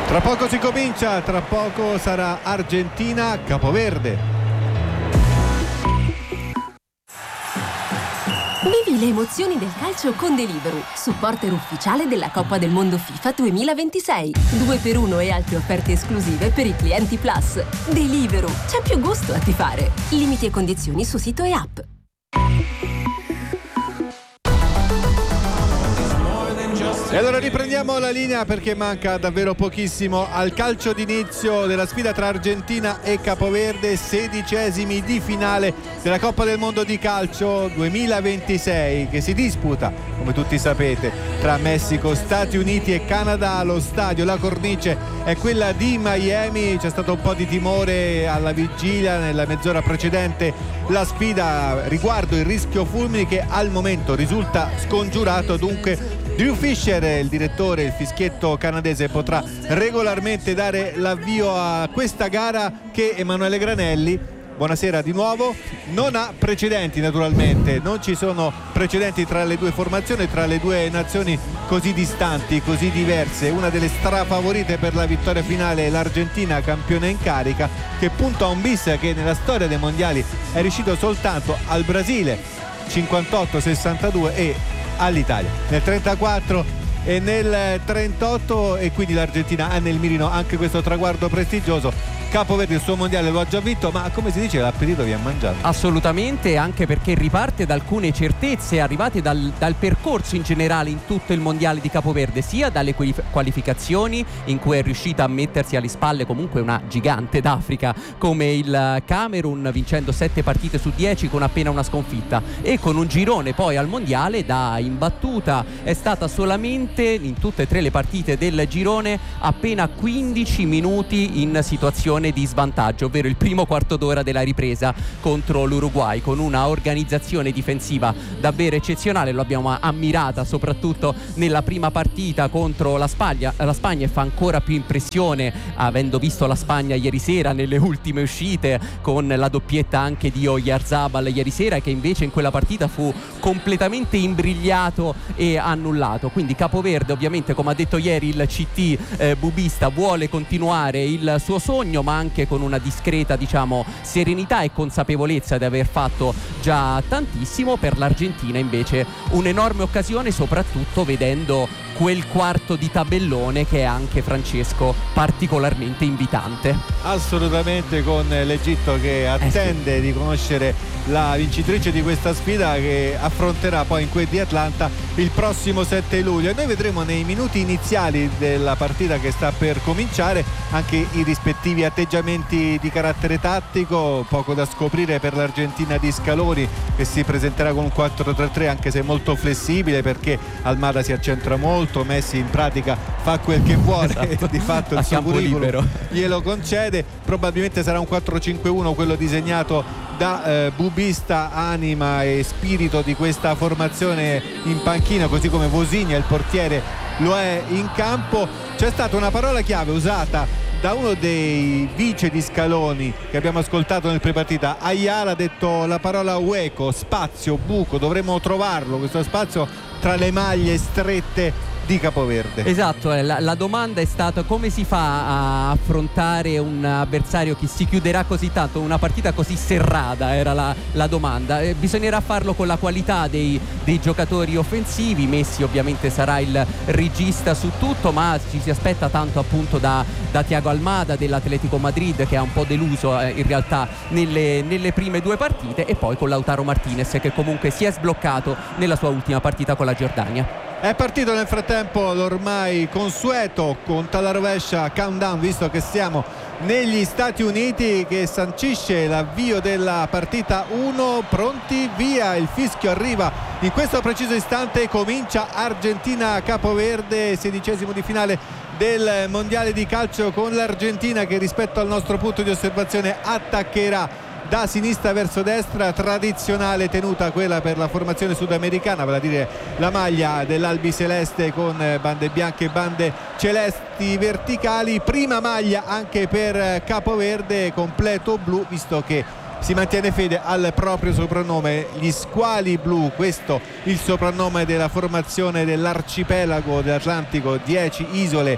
Tra poco si comincia, tra poco sarà Argentina-Capoverde. Vivi le emozioni del calcio con Deliveroo, supporter ufficiale della Coppa del Mondo FIFA 2026. 2x1 e altre offerte esclusive per i clienti Plus. Deliveroo, c'è più gusto a tifare. Limiti e condizioni su sito e app. E allora riprendiamo la linea perché manca davvero pochissimo al calcio d'inizio della sfida tra Argentina e Capoverde, 16esimi di finale della Coppa del Mondo di Calcio 2026 che si disputa, come tutti sapete, tra Messico, Stati Uniti e Canada. Allo stadio la cornice è quella di Miami, c'è stato un po' di timore alla vigilia nella mezz'ora precedente la sfida riguardo il rischio fulmini che al momento risulta scongiurato, dunque Drew Fisher, il direttore, il fischietto canadese, potrà regolarmente dare l'avvio a questa gara che Emanuele Granelli, buonasera di nuovo, non ha precedenti naturalmente, non ci sono precedenti tra le due formazioni, tra le due nazioni così distanti, così diverse. Una delle strafavorite per la vittoria finale è l'Argentina, campione in carica, che punta a un bis che nella storia dei mondiali è riuscito soltanto al Brasile 58-62 e all'Italia nel 34 e nel 38, e quindi l'Argentina ha nel mirino anche questo traguardo prestigioso. Capoverde il suo mondiale lo ha già vinto, ma come si dice l'appetito viene mangiato. Assolutamente, anche perché riparte da alcune certezze arrivate dal percorso in generale in tutto il mondiale di Capoverde, sia dalle qualificazioni in cui è riuscita a mettersi alle spalle comunque una gigante d'Africa come il Camerun, vincendo 7 partite su 10 con appena una sconfitta, e con un girone poi al mondiale da imbattuta. È stata solamente in tutte e 3 le partite del girone appena 15 minuti in situazione di svantaggio, ovvero il primo quarto d'ora della ripresa contro l'Uruguay, con una organizzazione difensiva davvero eccezionale. Lo abbiamo ammirata soprattutto nella prima partita contro la Spagna, e fa ancora più impressione avendo visto la Spagna ieri sera nelle ultime uscite, con la doppietta anche di Oyarzabal ieri sera, che invece in quella partita fu completamente imbrigliato e annullato. Quindi Capoverde, ovviamente, come ha detto ieri il CT bubista, vuole continuare il suo sogno, ma anche con una discreta, serenità e consapevolezza di aver fatto già tantissimo. Per l'Argentina invece un'enorme occasione, soprattutto vedendo quel quarto di tabellone che è anche, Francesco, particolarmente invitante. Assolutamente, con l'Egitto che attende di conoscere la vincitrice di questa sfida, che affronterà poi in quel di Atlanta il prossimo 7 luglio, e noi vedremo nei minuti iniziali della partita che sta per cominciare anche i rispettivi atteggiamenti di carattere tattico. Poco da scoprire per l'Argentina di Scaloni, che si presenterà con un 4-3-3 anche se molto flessibile, perché Almada si accentra molto, Messi in pratica fa quel che vuole, esatto. Di fatto il suo curriculum glielo concede. Probabilmente sarà un 4-5-1 quello disegnato da bubista, anima e spirito di questa formazione in panchina, così come Vosinha, il portiere, lo è in campo. C'è stata una parola chiave usata da uno dei vice di Scaloni che abbiamo ascoltato nel prepartita. Ayala ha detto la parola hueco, spazio, buco, dovremmo trovarlo questo spazio tra le maglie strette di Capoverde. Esatto, la domanda è stata: come si fa a affrontare un avversario che si chiuderà così tanto, una partita così serrata, era la domanda. Bisognerà farlo con la qualità dei giocatori offensivi. Messi ovviamente sarà il regista su tutto, ma ci si aspetta tanto appunto da Thiago Almada dell'Atletico Madrid, che ha un po' deluso in realtà nelle prime 2 partite, e poi con Lautaro Martinez, che comunque si è sbloccato nella sua ultima partita con la Giordania. È partito nel frattempo l'ormai consueto conto alla rovescia countdown, visto che siamo negli Stati Uniti, che sancisce l'avvio della partita 1. Pronti, via, il fischio arriva in questo preciso istante. Comincia Argentina-Capoverde, 16esimo di finale del mondiale di calcio, con l'Argentina che rispetto al nostro punto di osservazione attaccherà da sinistra verso destra, tradizionale tenuta quella per la formazione sudamericana, vale a dire la maglia dell'albiceleste con bande bianche e bande celesti verticali. Prima maglia anche per Capoverde, completo blu, visto che si mantiene fede al proprio soprannome, gli squali blu, questo il soprannome della formazione dell'arcipelago dell'Atlantico, 10 isole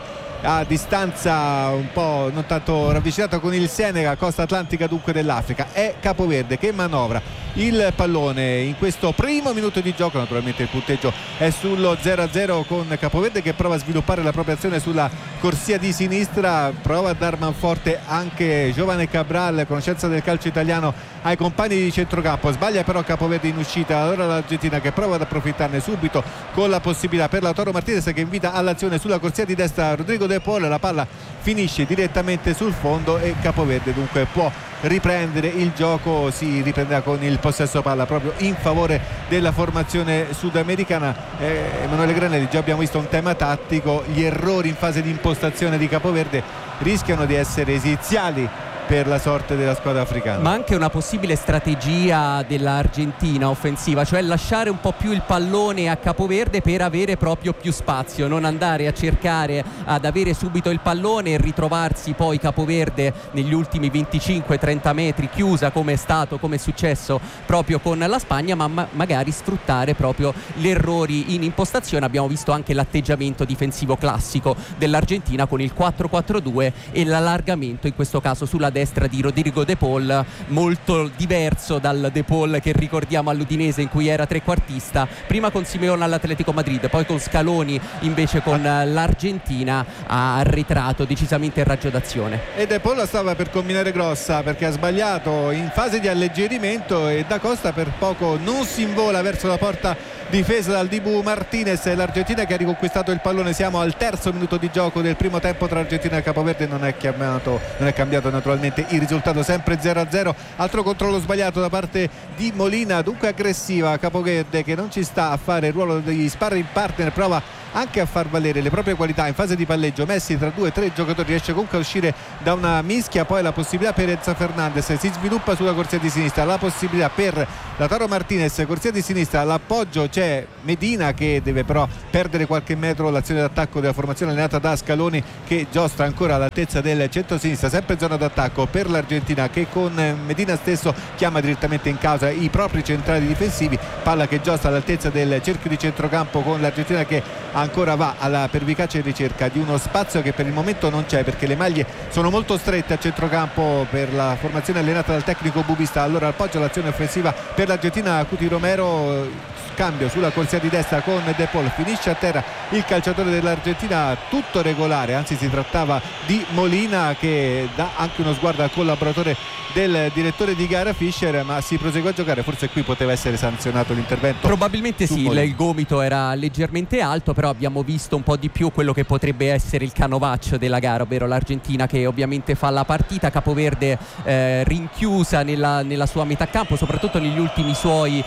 a distanza un po' non tanto ravvicinato con il Senegal, costa atlantica dunque dell'Africa. È Capoverde che manovra il pallone in questo primo minuto di gioco. Naturalmente il punteggio è sullo 0-0 con Capoverde che prova a sviluppare la propria azione sulla corsia di sinistra, prova a dar manforte anche Giovane Cabral, conoscenza del calcio italiano, ai compagni di centrocampo. Sbaglia però Capoverde in uscita, allora l'Argentina che prova ad approfittarne subito con la possibilità per Lautaro Martinez che invita all'azione sulla corsia di destra Rodrigo De Paul. La palla finisce direttamente sul fondo e Capoverde dunque può riprendere il gioco, si riprenderà con il possesso palla proprio in favore della formazione sudamericana. Emanuele Granelli, già abbiamo visto un tema tattico, gli errori in fase di impostazione di Capoverde rischiano di essere esiziali per la sorte della squadra africana. Ma anche una possibile strategia dell'Argentina offensiva, cioè lasciare un po' più il pallone a Capoverde per avere proprio più spazio, non andare a cercare ad avere subito il pallone e ritrovarsi poi Capoverde negli ultimi 25-30 metri chiusa, come è successo proprio con la Spagna, ma magari sfruttare proprio gli errori in impostazione. Abbiamo visto anche l'atteggiamento difensivo classico dell'Argentina con il 4-4-2 e l'allargamento in questo caso sulla destra di Rodrigo De Paul, molto diverso dal De Paul che ricordiamo all'Udinese in cui era trequartista, prima con Simeone all'Atletico Madrid, poi con Scaloni invece con l'Argentina ha arretrato decisamente il raggio d'azione. E De Paul stava per combinare grossa perché ha sbagliato in fase di alleggerimento e Da Costa per poco non si invola verso la porta difesa dal Dibu Martinez. L'Argentina che ha riconquistato il pallone. Siamo al terzo minuto di gioco del primo tempo tra Argentina e Capoverde. Non è cambiato naturalmente il risultato, sempre 0-0. Altro controllo sbagliato da parte di Molina, dunque aggressiva Capoverde che non ci sta a fare il ruolo degli sparring partner, prova anche a far valere le proprie qualità in fase di palleggio. Messi tra 2 o 3 giocatori, riesce comunque a uscire da una mischia. Poi la possibilità per Enzo Fernandez, si sviluppa sulla corsia di sinistra, la possibilità per Lautaro Martinez, corsia di sinistra, l'appoggio c'è Medina che deve però perdere qualche metro. L'azione d'attacco della formazione allenata da Scaloni che giostra ancora all'altezza del centro-sinistra, sempre zona d'attacco per l'Argentina che con Medina stesso chiama direttamente in causa i propri centrali difensivi. Palla che giostra all'altezza del cerchio di centrocampo con l'Argentina che ancora va alla pervicace ricerca di uno spazio che per il momento non c'è perché le maglie sono molto strette a centrocampo per la formazione allenata dal tecnico bubista. Allora appoggio all'azione offensiva per l'Argentina Cuti Romero, cambio sulla corsia di destra con De Paul, finisce a terra il calciatore dell'Argentina, tutto regolare, anzi si trattava di Molina che dà anche uno sguardo al collaboratore del direttore di gara Fischer, ma si prosegue a giocare. Forse qui poteva essere sanzionato l'intervento. Probabilmente sì, il gomito era leggermente alto, però abbiamo visto un po' di più quello che potrebbe essere il canovaccio della gara, ovvero l'Argentina che ovviamente fa la partita, Capoverde rinchiusa nella sua metà campo, soprattutto negli ultimi suoi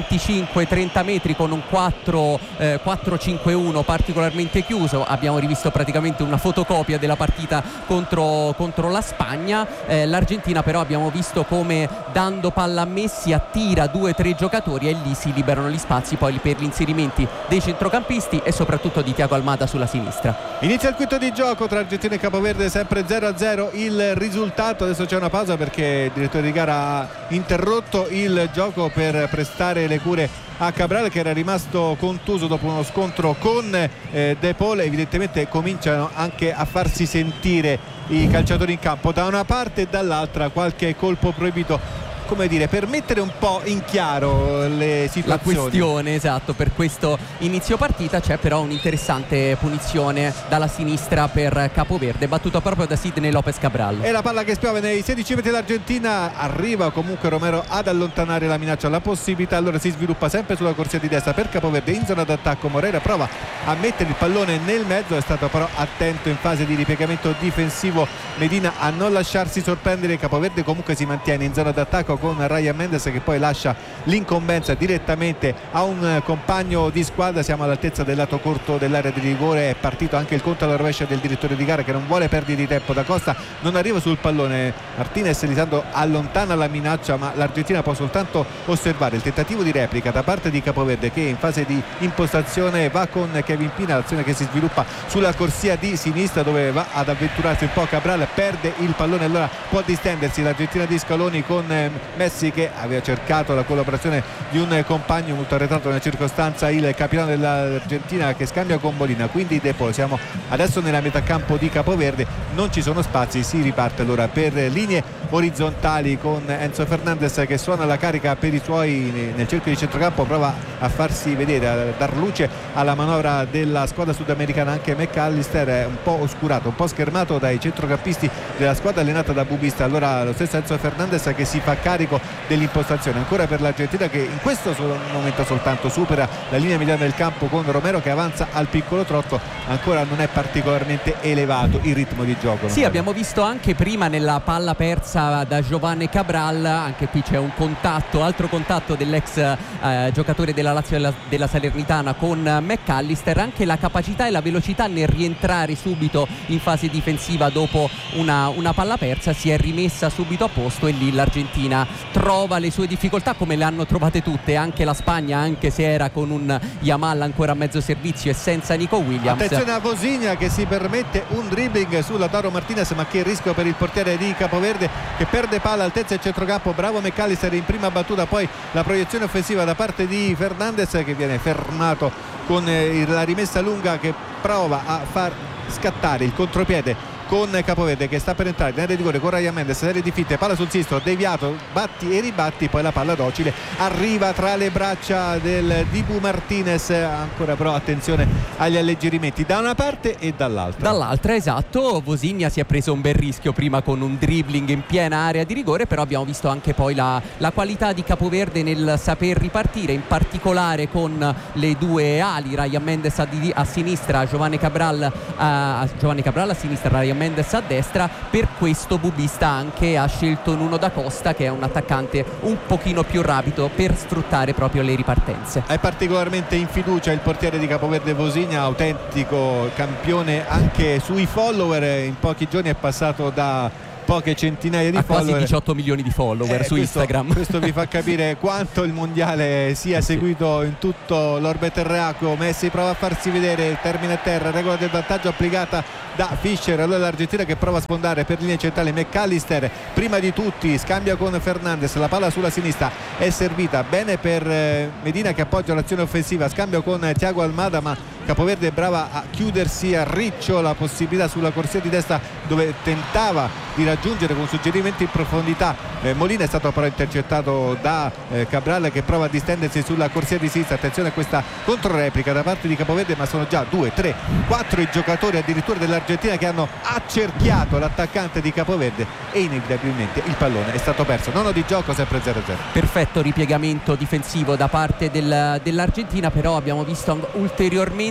25-30 metri con un 4-5-1 particolarmente chiuso. Abbiamo rivisto praticamente una fotocopia della partita contro la Spagna. L'Argentina però abbiamo visto come dando palla a Messi attira 2-3 giocatori e lì si liberano gli spazi poi per gli inserimenti dei centrocampisti e soprattutto di Thiago Almada sulla sinistra. Inizia il quinto di gioco tra Argentina e Capoverde, sempre 0-0 il risultato. Adesso c'è una pausa perché il direttore di gara ha interrotto il gioco per prestare le cure a Cabral che era rimasto contuso dopo uno scontro con De Paul. Evidentemente cominciano anche a farsi sentire i calciatori in campo da una parte e dall'altra, qualche colpo proibito, come dire, per mettere un po' in chiaro le situazioni. La questione, esatto, per questo inizio partita. C'è però un'interessante punizione dalla sinistra per Capoverde, battuta proprio da Sidney Lopez Cabral. E la palla che spiove nei 16 metri dell'Argentina, arriva comunque Romero ad allontanare la minaccia, la possibilità allora si sviluppa sempre sulla corsia di destra per Capoverde in zona d'attacco. Moreira prova a mettere il pallone nel mezzo, è stato però attento in fase di ripiegamento difensivo Medina a non lasciarsi sorprendere. Capoverde comunque si mantiene in zona d'attacco con Ryan Mendes che poi lascia l'incombenza direttamente a un compagno di squadra. Siamo all'altezza del lato corto dell'area di rigore, è partito anche il conto alla rovescia del direttore di gara che non vuole perdere di tempo. Da Costa non arriva sul pallone, Martinez Lisandro allontana la minaccia ma l'Argentina può soltanto osservare il tentativo di replica da parte di Capoverde che in fase di impostazione va con Kevin Pina, l'azione che si sviluppa sulla corsia di sinistra dove va ad avventurarsi un po' Cabral, perde il pallone, allora può distendersi l'Argentina di Scaloni con Messi, che aveva cercato la collaborazione di un compagno molto arretrato nella circostanza, il capitano dell'Argentina, che scambia con Molina. Quindi De Paul, siamo adesso nella metà campo di Capoverde, non ci sono spazi, si riparte allora per linee orizzontali con Enzo Fernandez che suona la carica per i suoi nel cerchio di centrocampo, prova a farsi vedere, a dar luce alla manovra della squadra sudamericana. Anche McAllister è un po' oscurato, un po' schermato dai centrocampisti della squadra allenata da Bubista. Allora lo stesso Enzo Fernandez che si fa carico dell'impostazione ancora per l'Argentina, che in questo momento soltanto supera la linea mediana del campo con Romero che avanza al piccolo trotto. Ancora non è particolarmente elevato il ritmo di gioco. Sì, abbiamo visto anche prima nella palla persa da Giovane Cabral, anche qui c'è un contatto, altro contatto dell'ex giocatore della Lazio della Salernitana con McAllister. Anche la capacità e la velocità nel rientrare subito in fase difensiva dopo una palla persa, si è rimessa subito a posto, e lì l'Argentina trova le sue difficoltà, come le hanno trovate tutte anche la Spagna, anche se era con un Yamal ancora a mezzo servizio e senza Nico Williams. Attenzione a Vozinha che si permette un dribbling su Lautaro Martinez, ma che rischio per il portiere di Capoverde, che perde palla altezza e centrocampo. Bravo McAllister in prima battuta, poi la proiezione offensiva da parte di Fernandez che viene fermato con la rimessa lunga, che prova a far scattare il contropiede con Capoverde che sta per entrare nell'area di rigore con Ryan Mendes, serie di fitte, palla sul sinistro, deviato, batti e ribatti, poi la palla docile arriva tra le braccia del Dibu Martinez. Ancora però attenzione agli alleggerimenti da una parte e dall'altra. Esatto. Vozinha si è preso un bel rischio prima con un dribbling in piena area di rigore, però abbiamo visto anche poi la qualità di Capoverde nel saper ripartire, in particolare con le due ali, Ryan Mendes a sinistra, Giovane Cabral a sinistra, Ryan Mendes a destra. Per questo Bubista anche ha scelto Nuno da Costa, che è un attaccante un pochino più rapido per sfruttare proprio le ripartenze. È particolarmente in fiducia il portiere di Capoverde Vozinha, autentico campione anche sui follower. In pochi giorni è passato da poche centinaia di follower, quasi 18 milioni di follower su Instagram. Questo vi fa capire quanto il mondiale sia seguito in tutto l'orbe terracqueo. Messi prova a farsi vedere, termina a terra, regola del vantaggio applicata da Fischer. Allora l'Argentina che prova a sfondare per linea centrale. McAllister prima di tutti scambia con Fernandez, la palla sulla sinistra è servita bene per Medina che appoggia l'azione offensiva, scambio con Thiago Almada, ma Capoverde è brava a chiudersi a riccio la possibilità sulla corsia di destra, dove tentava di raggiungere con suggerimenti in profondità Molina. È stato però intercettato da Cabral che prova a distendersi sulla corsia di sinistra. Attenzione a questa controreplica da parte di Capoverde, ma sono già 2, 3, 4 i giocatori addirittura dell'Argentina che hanno accerchiato l'attaccante di Capoverde e inevitabilmente il pallone è stato perso. Nono di gioco, sempre 0-0. Perfetto ripiegamento difensivo da parte dell'Argentina, però abbiamo visto ulteriormente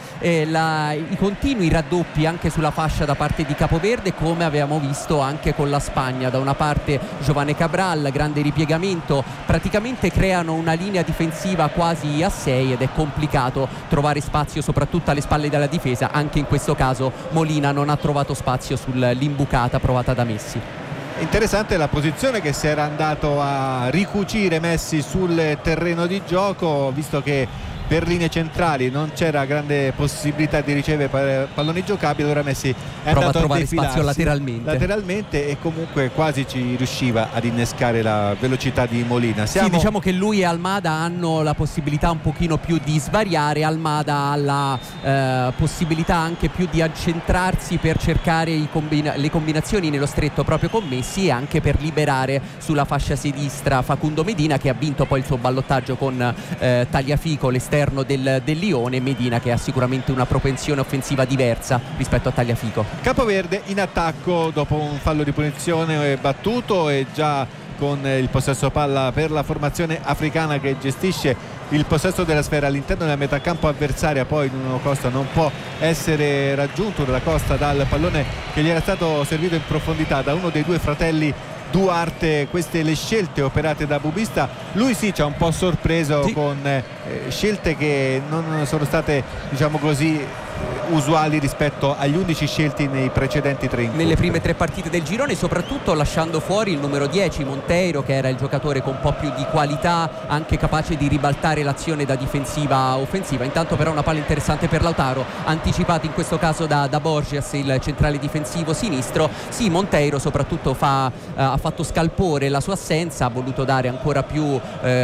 i continui raddoppi anche sulla fascia da parte di Capoverde, come avevamo visto anche con la Spagna. Da una parte Giovane Cabral, grande ripiegamento, praticamente creano una linea difensiva quasi a 6 ed è complicato trovare spazio soprattutto alle spalle della difesa. Anche in questo caso Molina non ha trovato spazio sull'imbucata provata da Messi. Interessante la posizione che si era andato a ricucire Messi sul terreno di gioco, visto che per linee centrali non c'era grande possibilità di ricevere palloni giocabili. Allora Messi è prova andato a trovare spazio lateralmente e comunque quasi ci riusciva ad innescare la velocità di Molina. Sì, diciamo che lui e Almada hanno la possibilità un pochino più di svariare. Almada ha la possibilità anche più di accentrarsi per cercare le combinazioni nello stretto proprio con Messi, e anche per liberare sulla fascia sinistra Facundo Medina, che ha vinto poi il suo ballottaggio con Tagliafico, l'esterno del Lione. Medina che ha sicuramente una propensione offensiva diversa rispetto a Tagliafico. Capoverde in attacco dopo un fallo di punizione battuto, e già con il possesso palla per la formazione africana che gestisce il possesso della sfera all'interno della metà campo avversaria. Poi Nuno Costa non può essere raggiunto dalla Costa dal pallone che gli era stato servito in profondità da uno dei due fratelli Duarte. Queste le scelte operate da Bubista. Lui sì, ci ha un po' sorpreso con scelte che non sono state, diciamo così, usuali rispetto agli 11 scelti nei precedenti 3 incontri. Nelle prime 3 partite del girone, soprattutto lasciando fuori il numero 10 Monteiro, che era il giocatore con un po' più di qualità, anche capace di ribaltare l'azione da difensiva a offensiva. Intanto però una palla interessante per Lautaro, anticipato in questo caso da Borges, il centrale difensivo sinistro. Sì, Monteiro soprattutto ha fatto scalpore la sua assenza, ha voluto dare ancora più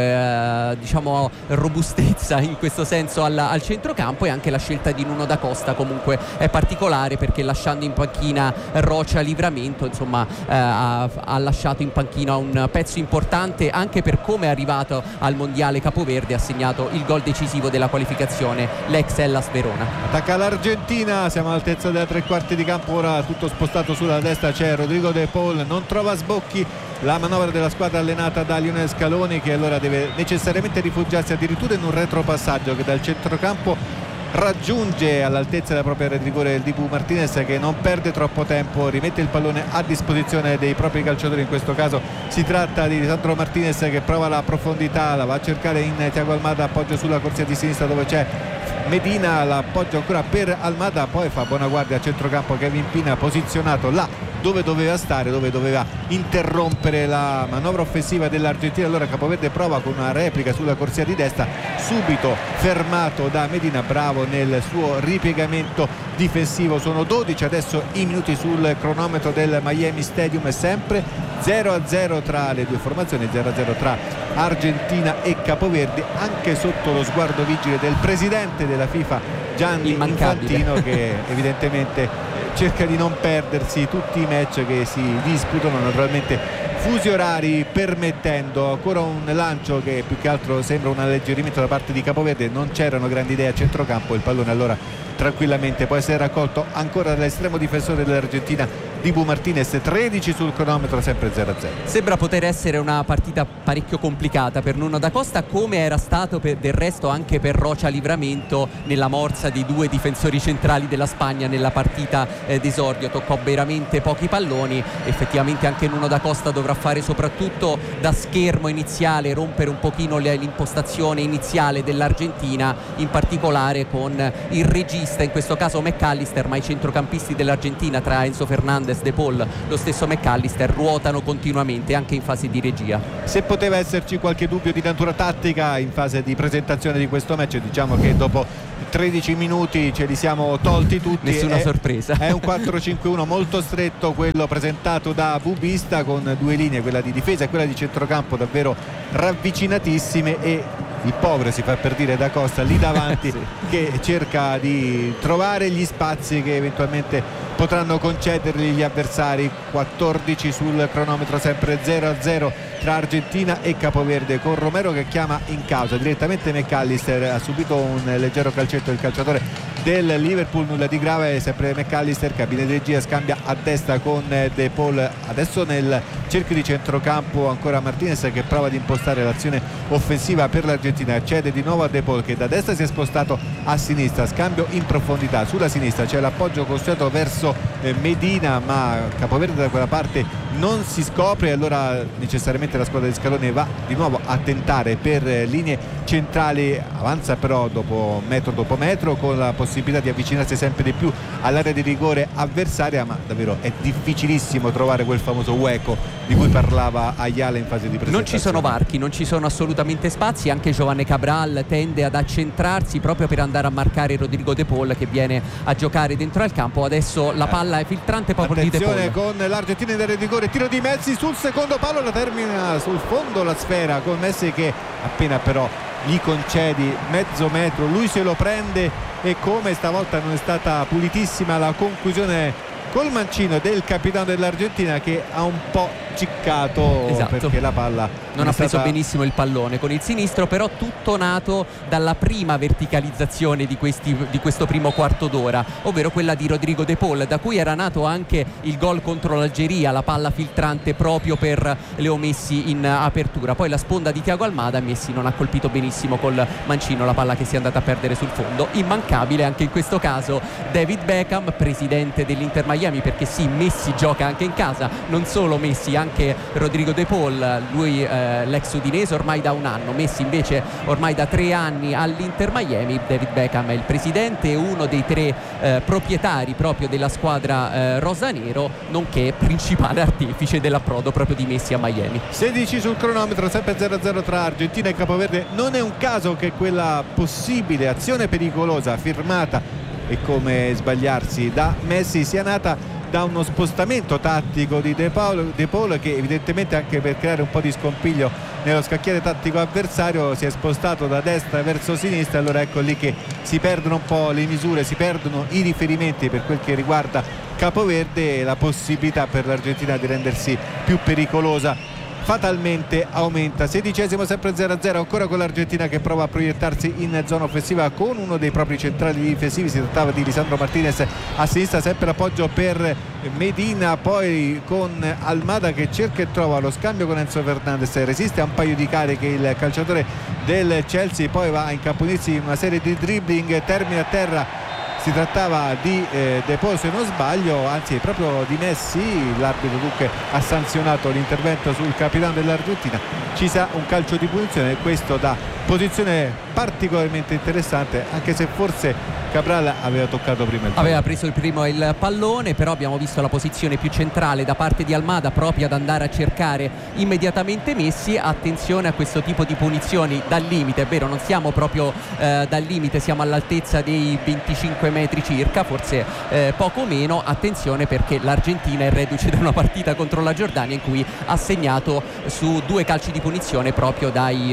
diciamo robustezza in questo senso al centrocampo, e anche la scelta di Nuno da Costa comunque è particolare, perché lasciando in panchina Rocha Livramento, insomma ha lasciato in panchina un pezzo importante anche per come è arrivato al mondiale capoverde. Ha segnato il gol decisivo della qualificazione l'ex Hellas Verona. Attacca l'Argentina, siamo all'altezza della 3/4 di campo, ora tutto spostato sulla destra, c'è Rodrigo De Paul, non trova sbocchi la manovra della squadra allenata da Lionel Scaloni, che allora deve necessariamente rifugiarsi addirittura in un retropassaggio che dal centrocampo raggiunge all'altezza della propria area di rigore il Dibu Martinez, che non perde troppo tempo, rimette il pallone a disposizione dei propri calciatori. In questo caso si tratta di Sandro Martinez, che prova la profondità, la va a cercare in Thiago Almada, appoggio sulla corsia di sinistra dove c'è Medina, l'appoggio ancora per Almada, poi fa buona guardia a centrocampo Kevin Pina, posizionato là dove doveva stare, dove doveva interrompere la manovra offensiva dell'Argentina. Allora Capoverde prova con una replica sulla corsia di destra, subito fermato da Medina, bravo nel suo ripiegamento difensivo. Sono 12 adesso i minuti sul cronometro del Miami Stadium, è sempre 0-0 tra le due formazioni, 0-0 tra Argentina e Capoverde, anche sotto lo sguardo vigile del presidente della FIFA Gianni Infantino, che evidentemente cerca di non perdersi tutti i match che si disputano, naturalmente fusi orari permettendo. Ancora un lancio che più che altro sembra un alleggerimento da parte di Capoverde, non c'erano grandi idee a centrocampo, il pallone allora tranquillamente può essere raccolto ancora dall'estremo difensore dell'Argentina Dibu Martinez. 13 sul cronometro, sempre 0-0. Sembra poter essere una partita parecchio complicata per Nuno da Costa, come era stato del resto anche per Rocha Livramento nella morsa dei due difensori centrali della Spagna nella partita d'esordio. Toccò veramente pochi palloni. Effettivamente anche Nuno da Costa dovrà fare soprattutto da schermo iniziale, rompere un pochino l'impostazione iniziale dell'Argentina, in particolare con il regista, in questo caso McAllister, ma i centrocampisti dell'Argentina, tra Enzo Fernandez, De Paul, lo stesso McAllister, ruotano continuamente anche in fase di regia. Se poteva esserci qualche dubbio di natura tattica in fase di presentazione di questo match, diciamo che dopo 13 minuti ce li siamo tolti tutti. Nessuna sorpresa. È un 4-5-1 molto stretto quello presentato da Bubista, con due linee, quella di difesa e quella di centrocampo davvero ravvicinatissime, e il povero, si fa per dire, da Costa lì davanti sì, che cerca di trovare gli spazi che eventualmente potranno concedergli gli avversari. 14 sul cronometro, sempre 0-0 tra Argentina e Capoverde, con Romero che chiama in causa direttamente McAllister. Ha subito un leggero calcetto il calciatore del Liverpool, nulla di grave, sempre McAllister. Cabina di regia scambia a destra con De Paul, adesso nel cerchio di centrocampo ancora Martinez che prova ad impostare l'azione offensiva per l'Argentina. Cede di nuovo a De Paul che da destra si è spostato a sinistra, scambio in profondità, sulla sinistra c'è l'appoggio costruito verso Medina, ma Capoverde da quella parte non si scopre, e allora necessariamente la squadra di Scaloni va di nuovo a tentare per linee centrali. Avanza però metro dopo metro, con la possibilità di avvicinarsi sempre di più all'area di rigore avversaria, ma davvero è difficilissimo trovare quel famoso hueco di cui parlava Ayala in fase di presentazione. Non ci sono varchi, non ci sono assolutamente spazi. Anche Giovanni Cabral tende ad accentrarsi proprio per andare a marcare Rodrigo De Paul, che viene a giocare dentro al campo. Adesso la palla è filtrante proprio di De Paul. Attenzione con l'Argentina in area di rigore, tiro di Messi sul secondo palo, la termina sul fondo la sfera, con Messi che appena però gli concedi mezzo metro, lui se lo prende, e come stavolta non è stata pulitissima la conclusione col mancino del capitano dell'Argentina, che ha un po' ciccato, esatto, perché la palla non ha preso benissimo il pallone con il sinistro, però tutto nato dalla prima verticalizzazione di questo primo quarto d'ora, ovvero quella di Rodrigo De Paul, da cui era nato anche il gol contro l'Algeria, la palla filtrante proprio per Leo Messi in apertura. Poi la sponda di Thiago Almada, Messi non ha colpito benissimo col mancino la palla che si è andata a perdere sul fondo. Immancabile anche in questo caso David Beckham, presidente dell'Inter Miami, perché sì, Messi gioca anche in casa, non solo Messi, anche Rodrigo De Paul, lui l'ex udinese ormai da un anno, Messi invece ormai da 3 anni all'Inter Miami. David Beckham è il presidente e uno dei 3 proprietari proprio della squadra rosanero, nonché principale artefice dell'approdo proprio di Messi a Miami. 16 sul cronometro, sempre 0-0 tra Argentina e Capoverde. Non è un caso che quella possibile azione pericolosa firmata, e come sbagliarsi, da Messi sia nata da uno spostamento tattico di De Paul, che evidentemente, anche per creare un po' di scompiglio nello scacchiere tattico avversario, si è spostato da destra verso sinistra. Allora ecco lì che si perdono un po' le misure, si perdono i riferimenti per quel che riguarda Capoverde, e la possibilità per l'Argentina di rendersi più pericolosa fatalmente aumenta. 16esimo, sempre 0-0 ancora, con l'Argentina che prova a proiettarsi in zona offensiva con uno dei propri centrali difensivi. Si trattava di Lisandro Martinez a sinistra, sempre l'appoggio per Medina, poi con Almada che cerca e trova lo scambio con Enzo Fernandez, resiste a un paio di cariche il calciatore del Chelsea, poi va a incaponirsi in una serie di dribbling, termina a terra. Si trattava di De Paul, se non sbaglio, anzi proprio di Messi. L'arbitro dunque ha sanzionato l'intervento sul capitano dell'Argentina. Ci sa un calcio di punizione, questo da posizione particolarmente interessante, anche se forse Cabral aveva toccato prima il pallone. Aveva preso il pallone, però abbiamo visto la posizione più centrale da parte di Almada, proprio ad andare a cercare immediatamente Messi. Attenzione a questo tipo di punizioni dal limite, è vero, non siamo proprio dal limite, siamo all'altezza dei 25 metri circa, forse poco meno. Attenzione, perché l'Argentina è reduce da una partita contro la Giordania in cui ha segnato su 2 calci di punizione proprio dai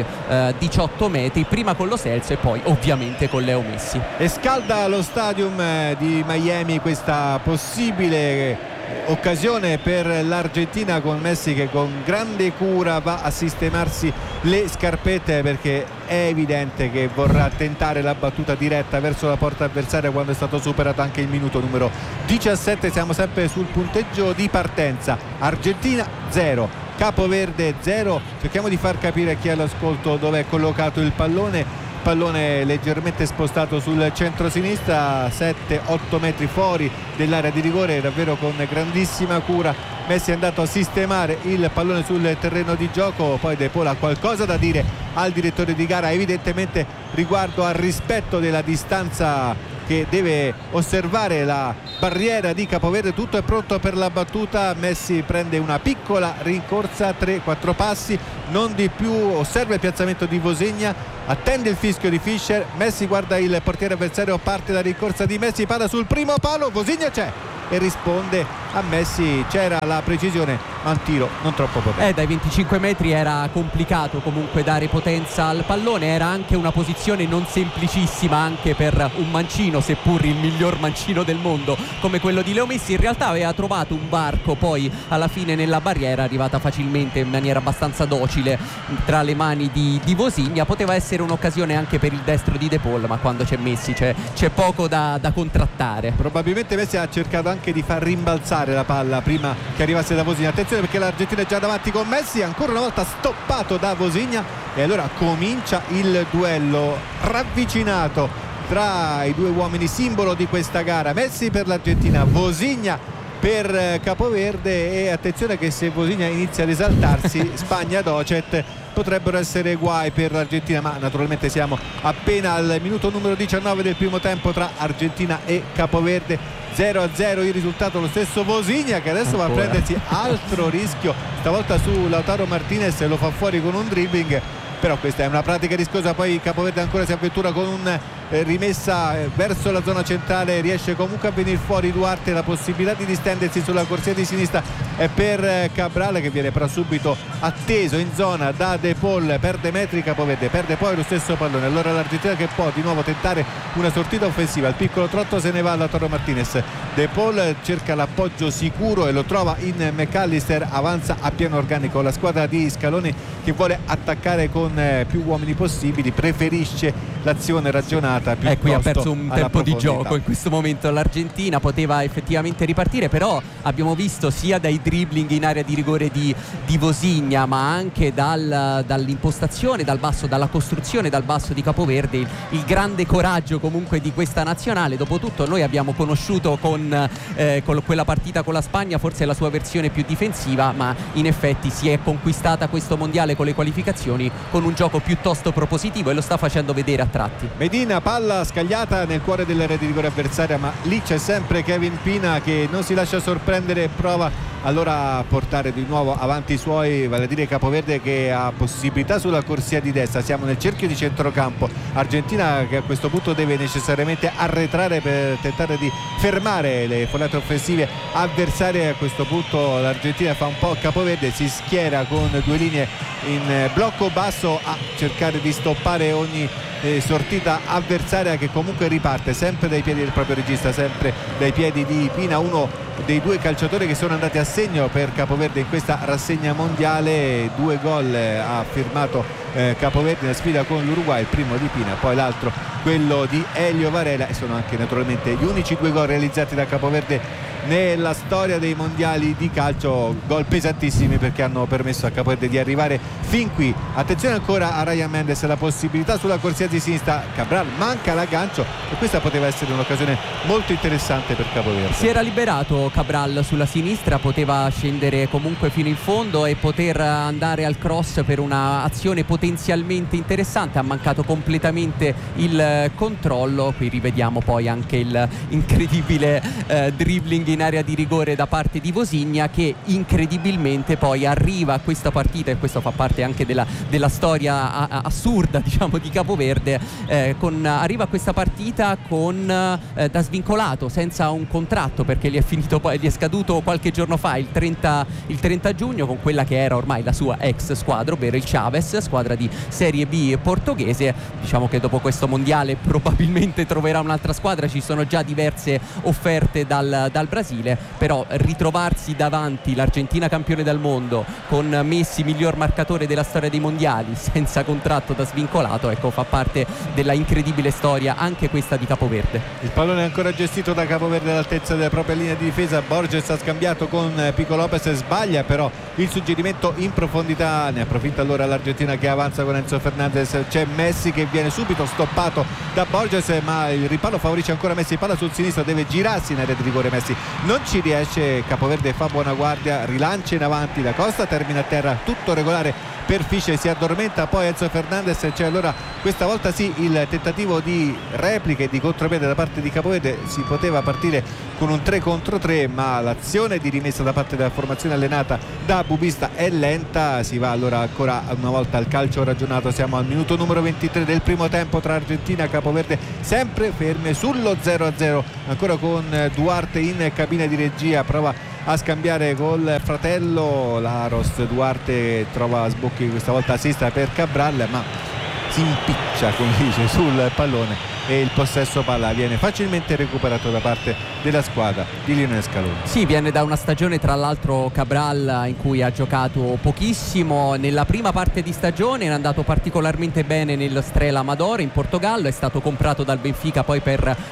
18 metri, prima con Lo Celso e poi ovviamente con Leo Messi. E scalda lo stadium di Miami questa possibile occasione per l'Argentina, con Messi che con grande cura va a sistemarsi le scarpette, perché è evidente che vorrà tentare la battuta diretta verso la porta avversaria quando è stato superato anche il minuto numero 17. Siamo sempre sul punteggio di partenza: Argentina 0, Capoverde 0. Cerchiamo di far capire a chi è all'ascolto dove è collocato il pallone. Pallone leggermente spostato sul centro-sinistra, 7-8 metri fuori dell'area di rigore, davvero con grandissima cura Messi è andato a sistemare il pallone sul terreno di gioco. Poi De Paul ha qualcosa da dire al direttore di gara, evidentemente riguardo al rispetto della distanza che deve osservare la barriera di Capoverde. Tutto è pronto per la battuta. Messi prende una piccola rincorsa, 3-4 passi, non di più. Osserva il piazzamento di Vosigna, attende il fischio di Fischer. Messi guarda il portiere avversario, parte la rincorsa di Messi, palla sul primo palo, Vosigna c'è e risponde a Messi. C'era la precisione ma un tiro non troppo potente. Dai 25 metri era complicato comunque dare potenza al pallone, era anche una posizione non semplicissima anche per un mancino, seppur il miglior mancino del mondo come quello di Leo Messi. In realtà aveva trovato un varco poi alla fine nella barriera, arrivata facilmente in maniera abbastanza docile tra le mani di Vosigna. Poteva essere un'occasione anche per il destro di De Paul, ma quando c'è Messi c'è poco da contrattare. Probabilmente Messi ha cercato anche di far rimbalzare la palla prima che arrivasse da Vosigna. Attenzione perché l'Argentina è già davanti con Messi, ancora una volta stoppato da Vosigna, e allora comincia il duello ravvicinato tra i due uomini simbolo di questa gara. Messi per l'Argentina, Vosigna per Capoverde. E attenzione che se Vosigna inizia ad esaltarsi Spagna docet, potrebbero essere guai per l'Argentina, ma naturalmente siamo appena al minuto numero 19 del primo tempo tra Argentina e Capoverde. 0-0 il risultato. Lo stesso Vosigna che adesso va a prendersi altro rischio, stavolta su Lautaro Martinez, lo fa fuori con un dribbling, però questa è una pratica rischiosa. Poi Capoverde ancora si avventura con un rimessa verso la zona centrale, riesce comunque a venire fuori Duarte. La possibilità di distendersi sulla corsia di sinistra è per Cabral, che viene però subito atteso in zona da De Paul. Perde metri Capoverde, perde poi lo stesso pallone. Allora l'Argentina che può di nuovo tentare una sortita offensiva. Il piccolo trotto se ne va Lautaro Martinez. De Paul cerca l'appoggio sicuro e lo trova in McAllister, avanza a pieno organico la squadra di Scaloni che vuole attaccare con più uomini possibili, preferisce l'azione ragionata tornata piuttosto qui ha perso un alla tempo di profondità. gioco in questo momento l'Argentina, poteva effettivamente ripartire, però abbiamo visto sia dai dribbling in area di rigore di Vosinha, ma anche dall'impostazione dal basso, dalla costruzione dal basso di Capoverde, il grande coraggio comunque di questa nazionale. Dopotutto noi abbiamo conosciuto con quella partita con la Spagna forse la sua versione più difensiva, ma in effetti si è conquistata questo mondiale con le qualificazioni con un gioco piuttosto propositivo e lo sta facendo vedere a tratti. Medina, palla scagliata nel cuore dell'area di rigore avversaria, ma lì c'è sempre Kevin Pina che non si lascia sorprendere e prova allora a portare di nuovo avanti i suoi, vale a dire Capoverde, che ha possibilità sulla corsia di destra. Siamo nel cerchio di centrocampo, Argentina che a questo punto deve necessariamente arretrare per tentare di fermare le folate offensive avversarie. A questo punto l'Argentina fa un po' Capoverde, si schiera con due linee in blocco basso a cercare di stoppare ogni sortita avversaria, che comunque riparte sempre dai piedi del proprio regista, sempre dai piedi di Pina, uno dei due calciatori che sono andati a segno per Capoverde in questa rassegna mondiale. 2 gol ha firmato Capoverde nella sfida con l'Uruguay, il primo di Pina, poi l'altro quello di Elio Varela, e sono anche naturalmente gli unici 2 gol realizzati da Capoverde nella storia dei mondiali di calcio, gol pesantissimi perché hanno permesso a Capoverde di arrivare fin qui. Attenzione ancora a Ryan Mendes, la possibilità sulla corsia di sinistra, Cabral manca l'aggancio e questa poteva essere un'occasione molto interessante per Capoverde. Si era liberato Cabral sulla sinistra, poteva scendere comunque fino in fondo e poter andare al cross per una azione potenzialmente interessante, ha mancato completamente il controllo. Qui rivediamo poi anche il incredibile dribbling in area di rigore da parte di Vosinha, che incredibilmente poi arriva a questa partita, e questo fa parte anche della storia assurda, diciamo, di Capoverde, arriva a questa partita da svincolato, senza un contratto, perché gli è scaduto qualche giorno fa, il 30 giugno, con quella che era ormai la sua ex squadra, ovvero il Chaves, squadra di Serie B portoghese. Diciamo che dopo questo mondiale probabilmente troverà un'altra squadra, ci sono già diverse offerte dal Brasile, però ritrovarsi davanti l'Argentina campione del mondo con Messi miglior marcatore della storia dei mondiali senza contratto da svincolato, ecco, fa parte della incredibile storia anche questa di Capoverde. Il pallone è ancora gestito da Capoverde all'altezza della propria linea di difesa. Borges ha scambiato con Pico Lopez, sbaglia però il suggerimento in profondità, ne approfitta allora l'Argentina che avanza con Enzo Fernandez. C'è Messi che viene subito stoppato da Borges, ma il ripallo favorisce ancora Messi, palla sul sinistro, deve girarsi in area di rigore Messi, non ci riesce, Capoverde fa buona guardia, rilancia in avanti, da Costa termina a terra, tutto regolare per Fischer, si addormenta poi Enzo Fernandez. C'è allora questa volta sì il tentativo di replica e di contropiede da parte di Capoverde, si poteva partire con un 3 contro 3, ma l'azione di rimessa da parte della formazione allenata da Bubista è lenta. Si va allora ancora una volta al calcio ragionato, siamo al minuto numero 23 del primo tempo tra Argentina e Capoverde, sempre ferme sullo 0-0, ancora con Duarte in cabina di regia, prova a scambiare col fratello Laros. Duarte trova sbocchi questa volta a sinistra per Cabral, ma si impiccia, come dice, sul pallone e il possesso palla viene facilmente recuperato da parte della squadra di Lionel Scaloni. Sì, viene da una stagione tra l'altro Cabral in cui ha giocato pochissimo. Nella prima parte di stagione era andato particolarmente bene nel Strela Amadora in Portogallo, è stato comprato dal Benfica poi per